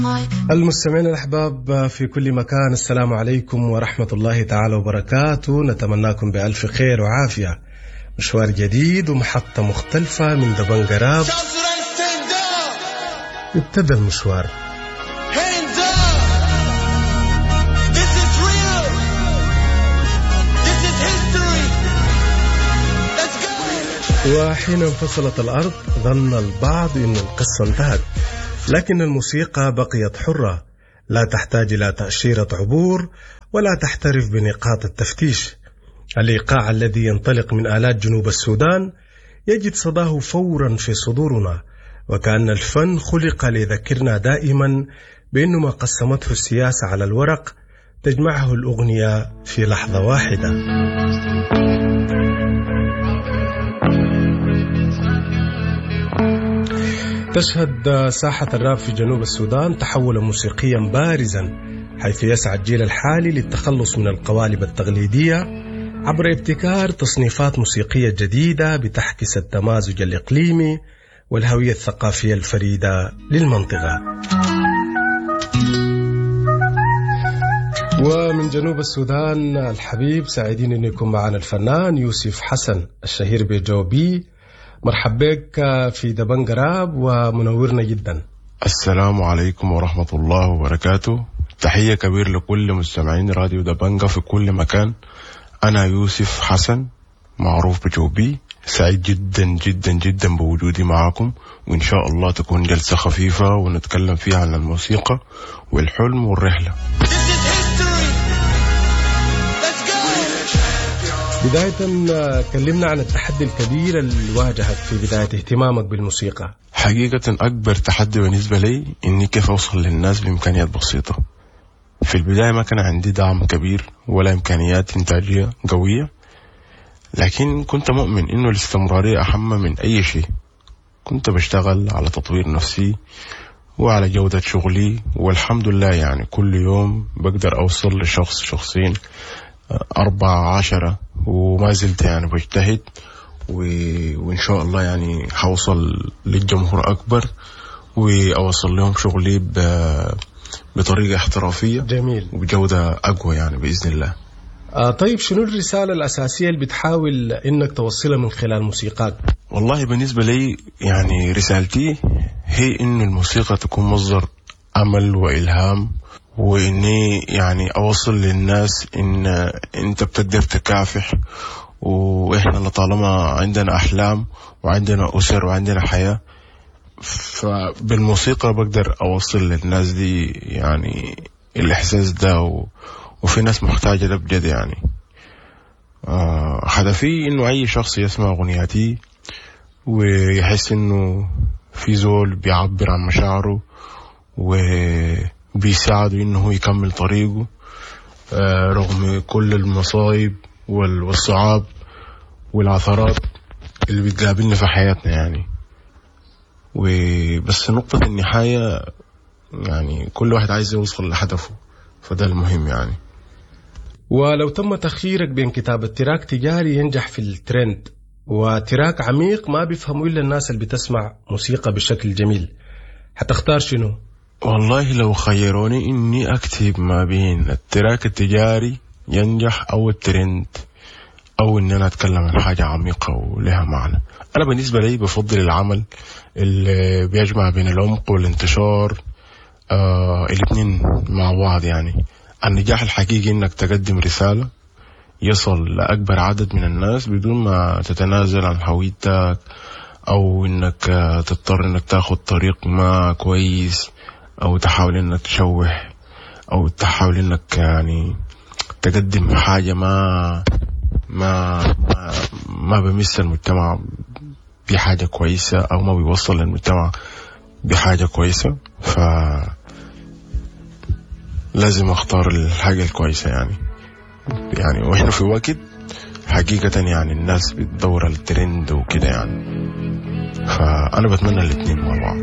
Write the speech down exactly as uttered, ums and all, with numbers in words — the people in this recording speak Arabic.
المستمعين الأحباب في كل مكان، السلام عليكم ورحمة الله تعالى وبركاته. نتمناكم بألف خير وعافية. مشوار جديد ومحطة مختلفة من دبنجراب ابتدى المشوار. وحين انفصلت الأرض ظن البعض أن القصة انتهت، لكن الموسيقى بقيت حرة، لا تحتاج إلى تأشيرة عبور ولا تحترف بنقاط التفتيش. الإيقاع الذي ينطلق من آلات جنوب السودان يجد صداه فورا في صدورنا، وكأن الفن خلق ليذكرنا دائما بأنه ما قسمته السياسة على الورق تجمعه الأغنية في لحظة واحدة. تشهد ساحة الراب في جنوب السودان تحولا موسيقيا بارزا، حيث يسعى الجيل الحالي للتخلص من القوالب التقليدية عبر ابتكار تصنيفات موسيقية جديدة بتحكس التمازج الإقليمي والهوية الثقافية الفريدة للمنطقة. ومن جنوب السودان الحبيب سعيدين أن يكون معنا الفنان يوسف حسن الشهير بجوبي. مرحب بك في دبنجراب ومنورنا جدا. السلام عليكم ورحمة الله وبركاته. تحية كبير لكل مستمعين راديو دبنجة في كل مكان. أنا يوسف حسن معروف بجوبي، سعيد جدا جدا جدا بوجودي معكم، وإن شاء الله تكون جلسة خفيفة ونتكلم فيها عن الموسيقى والحلم والرحلة. بداية كلمنا عن التحدي الكبير اللي واجهك في بداية اهتمامك بالموسيقى. حقيقة أكبر تحدي بالنسبة لي إني كيف أوصل للناس بإمكانيات بسيطة. في البداية ما كان عندي دعم كبير ولا إمكانيات إنتاجية قوية، لكن كنت مؤمن إنه الاستمرارية أهم من أي شيء. كنت بشتغل على تطوير نفسي وعلى جودة شغلي، والحمد لله يعني كل يوم بقدر أوصل لشخص شخصين أربعة عشرة، وما زلت يعني بجتهد و... وإن شاء الله يعني حوصل للجمهور أكبر وأوصل لهم شغلي ب... بطريقة احترافية. جميل. وبجودة أقوى يعني بإذن الله. آه طيب، شنو الرسالة الأساسية اللي بتحاول إنك توصلها من خلال موسيقاك؟ والله بالنسبة لي يعني رسالتي هي إن الموسيقى تكون مصدر أمل وإلهام، وإني يعني أوصل للناس إن أنت بتقدر تكافح، وإحنا لطالما عندنا أحلام وعندنا أسر وعندنا حياة، فبالموسيقى بقدر أوصل للناس دي يعني الإحساس ده، و... وفي ناس محتاجة ده بجد يعني. آه هدفي إنه أي شخص يسمع أغنياتي ويحس إنه في زول بيعبر عن مشاعره وبيساعده إنه يكمل طريقه آه رغم كل المصايب والصعاب والعثرات اللي بتقابلنا في حياتنا يعني. وبس نقطة النهاية يعني كل واحد عايز يوصل لهدفه، فده المهم يعني. ولو تم تخييرك بين كتابة تراك تجاري ينجح في الترند وتراك عميق ما بيفهموا إلا الناس اللي بتسمع موسيقى بشكل جميل، هتختار شنو؟ والله لو خيروني إني أكتب ما بين التراك التجاري ينجح أو الترند، أو إن أنا أتكلم عن حاجة عميقة ولها معنى، أنا بالنسبة لي بفضل العمل اللي بيجمع بين العمق والانتشار، آه الاثنين مع بعض يعني. النجاح الحقيقي إنك تقدم رسالة يصل لأكبر عدد من الناس بدون ما تتنازل عن هويتك، أو إنك تضطر إنك تاخد طريق ما كويس، أو تحاول إنك تشوه، أو تحاول إنك يعني تقدم حاجة ما ما ما, ما بمس المجتمع بحاجة كويسة، أو ما بيوصل للمجتمع بحاجة كويسة. ف لازم أختار الحاجة الكويسة يعني. يعني وإحنا في وقت حقيقة يعني الناس بتدور الترند وكده يعني، فأنا بتمنى الاثنين مع بعض.